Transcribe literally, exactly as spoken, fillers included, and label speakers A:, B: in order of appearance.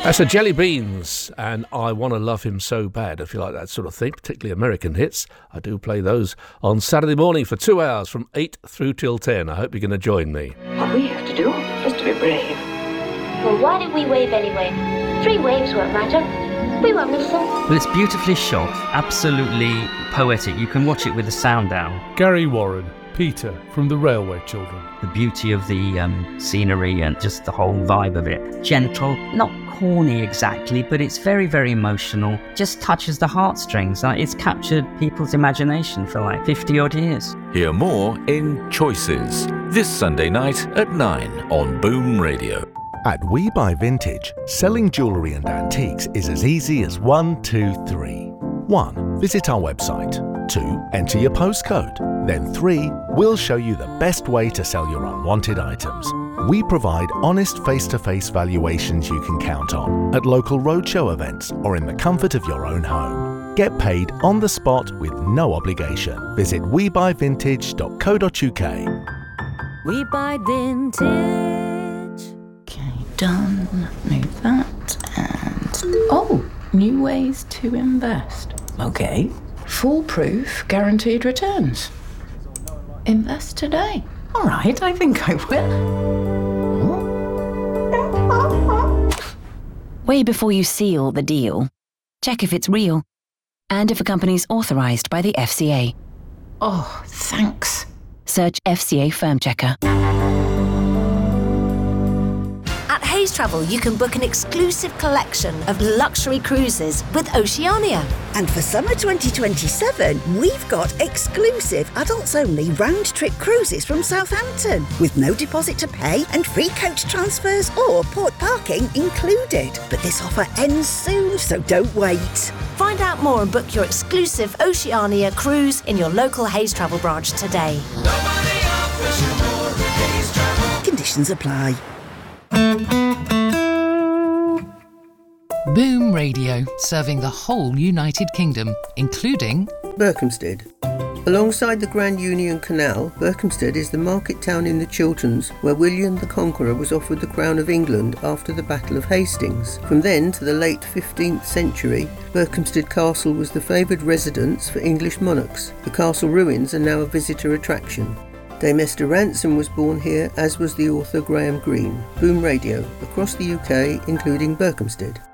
A: That's the Jelly Beans, and I Want to Love Him So Bad, if you like that sort of thing, particularly American hits. I do play those on Saturday morning for two hours from eight through till ten. I hope you're going to join me.
B: What we have to do is to be brave.
C: Well, why don't we wave anyway? Three waves won't matter. We won't miss them.
D: Well, it's beautifully shot, absolutely poetic. You can watch it with the sound down.
E: Gary Warren, Peter from the Railway Children.
D: The beauty of the um, scenery and just the whole vibe of it. Gentle, not corny exactly, but it's very, very emotional. Just touches the heartstrings. Like, it's captured people's imagination for like fifty odd years.
F: Hear more in Choices this Sunday night at nine on Boom Radio.
G: At We Buy Vintage, selling jewellery and antiques is as easy as one, two, three. One, visit our website. Two, enter your postcode. Then three, we'll show you the best way to sell your unwanted items. We provide honest face-to-face valuations you can count on at local roadshow events or in the comfort of your own home. Get paid on the spot with no obligation. Visit we buy vintage dot co dot uk.
H: We Buy Vintage. Okay, done. Move that and... Oh, new ways to invest. Okay. Foolproof guaranteed returns. Invest today. All right, I think I will.
I: Way before you seal the deal, check if it's real and if a company's authorised by the F C A.
H: Oh, thanks.
I: Search F C A Firm Checker.
J: At Hays Travel, you can book an exclusive collection of luxury cruises with Oceania.
K: And for summer twenty twenty-seven, we've got exclusive adults-only round-trip cruises from Southampton with no deposit to pay and free coach transfers or port parking included. But this offer ends soon, so don't wait.
J: Find out more and book your exclusive Oceania cruise in your local Hays Travel branch today.
L: Nobody offers you more than Hays Travel.
K: Conditions apply.
M: Boom Radio, serving the whole United Kingdom, including
N: Berkhamsted. Alongside the Grand Union Canal, Berkhamsted is the market town in the Chilterns where William the Conqueror was offered the crown of England after the Battle of Hastings. From then to the late fifteenth century, Berkhamsted Castle was the favoured residence for English monarchs. The castle ruins are now a visitor attraction. Dame Esther Ransom was born here, as was the author Graham Greene. Boom Radio, across the U K, including Berkhamsted.